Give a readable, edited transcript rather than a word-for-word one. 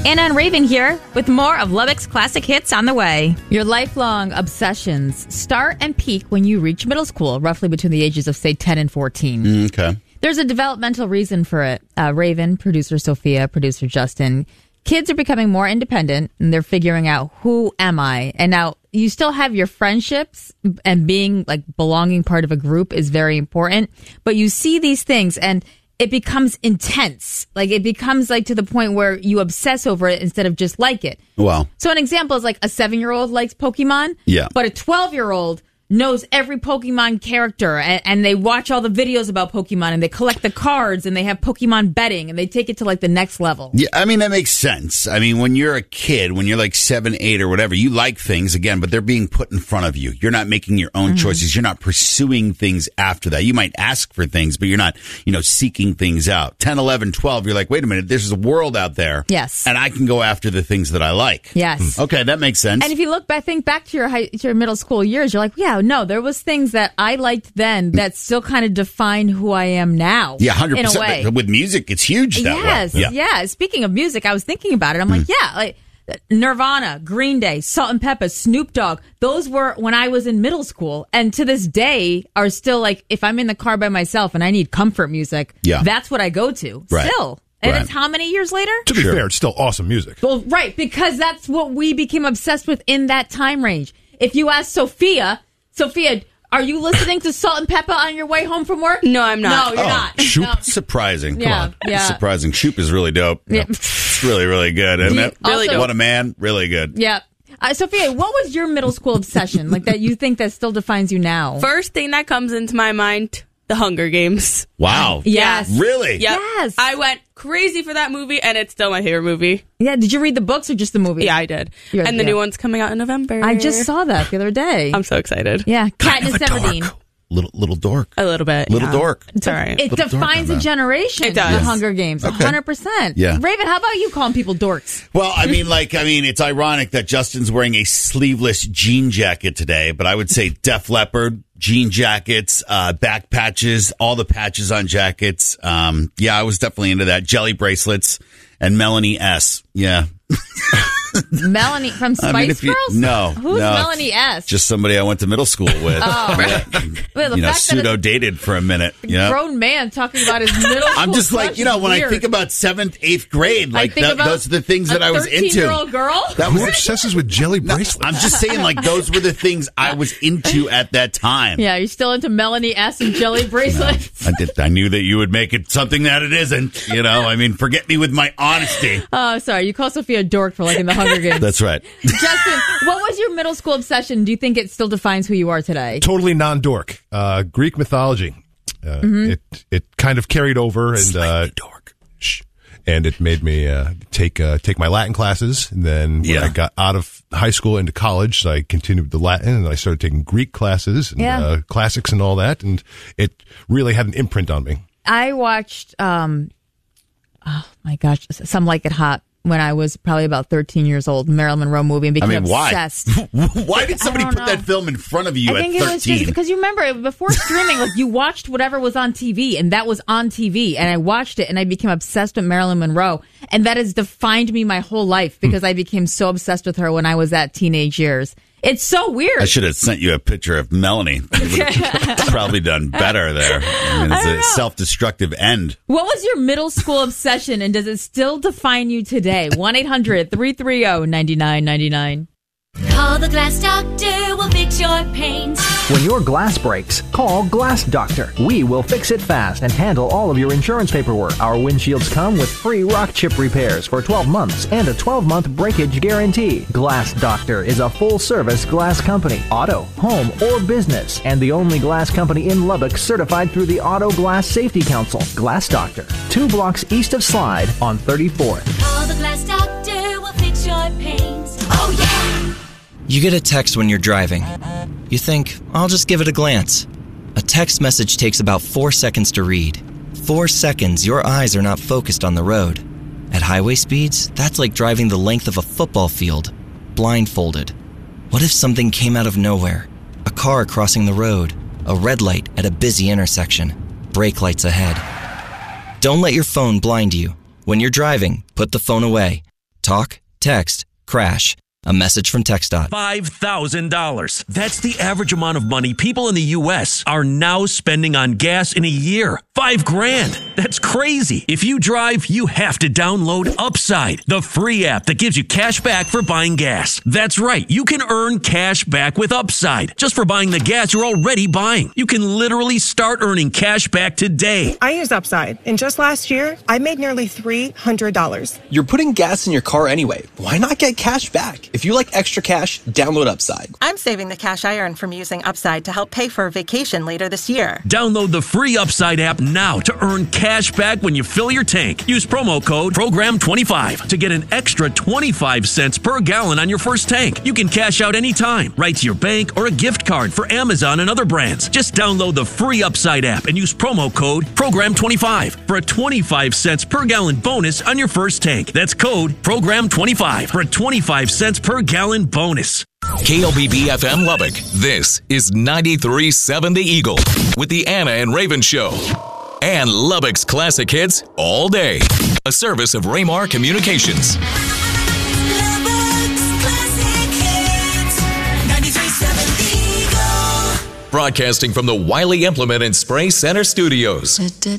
Anna and Raven here with more of Lubbock's classic hits on the way. Your lifelong obsessions start and peak when you reach middle school, roughly between the ages of, say, 10 and 14. Okay. There's a developmental reason for it. Raven, producer Sophia, producer Justin. Kids are becoming more independent, and they're figuring out, who am I? And now you still have your friendships, and being like belonging part of a group is very important. But you see these things, and it becomes intense. Like, it becomes like to the point where you obsess over it instead of just like it. Wow. So an example is like a 7-year-old likes Pokemon. Yeah. But a 12-year-old knows every Pokemon character, and they watch all the videos about Pokemon, and they collect the cards, and they have Pokemon betting, and they take it to like the next level. Yeah, I mean, that makes sense. I mean, when you're a kid, when you're like 7, 8 or whatever, you like things, again, but they're being put in front of you. You're not making your own choices. You're not pursuing things after that. You might ask for things, but you're not, seeking things out. 10, 11, 12, you're like, wait a minute, there's a world out there. Yes. And I can go after the things that I like. Yes. Okay, that makes sense. And if you look back, think back to your middle school years, you're like, yeah, no, there was things that I liked then that still kind of define who I am now. Yeah, 100%. In a way. With music, it's huge that way. Yeah. Speaking of music, I was thinking about it. I'm like, like Nirvana, Green Day, Salt and Pepper, Snoop Dogg. Those were when I was in middle school, and to this day are still like, if I'm in the car by myself and I need comfort music, that's what I go to. Right. Still. And it's how many years later? To be fair, it's still awesome music. Well, right, because that's what we became obsessed with in that time range. If you ask Sophia, are you listening to Salt and Pepper on your way home from work? No, I'm not. No, you're not. Shoop? No. Surprising. Yeah, Come on. yeah. Surprising. Shoop is really dope. Yeah. It's really, really good, isn't it? Really dope. What a man. Really good. Yeah. Sophia, what was your middle school obsession like that you think that still defines you now? First thing that comes into my mind, The Hunger Games. Wow. Yes. Really? Yep. Yes. I went crazy for that movie, and it's still my favorite movie. Yeah. Did you read the books or just the movie? Yeah, I did. And the new one's coming out in November. I just saw that the other day. I'm so excited. Yeah. Katniss Everdeen. Little dork. A little bit. Little dork. It's all right. It Little defines dork on a generation. It does. The Hunger Games. 100%. Yeah. Raven, how about you calling people dorks? Well, I mean, it's ironic that Justin's wearing a sleeveless jean jacket today, but I would say Def Leppard, jean jackets, back patches, all the patches on jackets. I was definitely into that. Jelly bracelets and Melanie S. Yeah. Melanie from Spice Girls? No. Who's Melanie S? Just somebody I went to middle school with. Pseudo dated for a minute. Yeah. Grown man talking about his middle school. I'm just like, when I think about 7th, 8th grade, those are the things that I was into. 13-year-old girl? Who obsesses with jelly bracelets? I'm just saying, those were the things I was into at that time. Yeah, you're still into Melanie S. and jelly bracelets. I knew that you would make it something that it isn't. Forget me with my honesty. Oh, sorry. You call Sophia a dork for liking the Hunger Games. That's right. Justin, what was your middle school obsession? Do you think it still defines who you are today? Totally non-dork. Greek mythology. It kind of carried over, and dork. And it made me take my Latin classes. And then when I got out of high school into college, I continued the Latin, and I started taking Greek classes and classics and all that. And it really had an imprint on me. I watched, oh my gosh, Some Like It Hot when I was probably about 13 years old, Marilyn Monroe movie, and became obsessed. Why did somebody put that film in front of you at 13? I think it was just because you remember before streaming, you watched whatever was on TV, and that was on TV, and I watched it, and I became obsessed with Marilyn Monroe, and that has defined me my whole life because I became so obsessed with her when I was at teenage years. It's so weird. I should have sent you a picture of Melanie. You would have probably done better there. It's a self-destructive end. What was your middle school obsession, and does it still define you today? 1-800-330-9999. Call the Glass Doctor, we'll fix your pains. When your glass breaks, call Glass Doctor. We will fix it fast and handle all of your insurance paperwork. Our windshields come with free rock chip repairs for 12 months and a 12-month breakage guarantee. Glass Doctor is a full-service glass company, auto, home, or business, and the only glass company in Lubbock certified through the Auto Glass Safety Council. Glass Doctor, 2 blocks east of Slide on 34th. Call the Glass Doctor, we'll fix your pains. Oh, yeah! You get a text when you're driving. You think, I'll just give it a glance. A text message takes about 4 seconds to read. 4 seconds, your eyes are not focused on the road. At highway speeds, that's like driving the length of a football field, blindfolded. What if something came out of nowhere? A car crossing the road, a red light at a busy intersection, brake lights ahead. Don't let your phone blind you. When you're driving, put the phone away. Talk, text, crash. A message from TxDOT. $5,000. That's the average amount of money people in the U.S. are now spending on gas in a year. $5,000. That's crazy. If you drive, you have to download Upside, the free app that gives you cash back for buying gas. That's right. You can earn cash back with Upside just for buying the gas you're already buying. You can literally start earning cash back today. I use Upside, and just last year, I made nearly $300. You're putting gas in your car anyway. Why not get cash back? If you like extra cash, download Upside. I'm saving the cash I earn from using Upside to help pay for a vacation later this year. Download the free Upside app now to earn cash back when you fill your tank. Use promo code PROGRAM25 to get an extra 25 cents per gallon on your first tank. You can cash out anytime, right to your bank or a gift card for Amazon and other brands. Just download the free Upside app and use promo code PROGRAM25 for a 25 cents per gallon bonus on your first tank. That's code PROGRAM25 for a 25 cents per gallon bonus. KLBB FM Lubbock. This is 93.7 The Eagle with the Anna and Raven Show. And Lubbock's classic hits all day. A service of Raymar Communications. Lubbock's classic hits. 93.7 The Eagle. Broadcasting from the Wiley Implement and Spray Center Studios.